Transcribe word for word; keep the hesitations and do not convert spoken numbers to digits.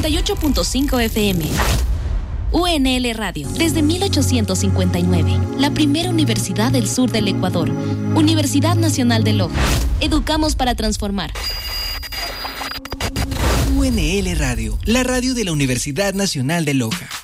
noventa y ocho punto cinco F M. U N L Radio, desde mil ochocientos cincuenta y nueve, la primera universidad del sur del Ecuador. Universidad Nacional de Loja. Educamos para transformar. U N L Radio, la radio de la Universidad Nacional de Loja.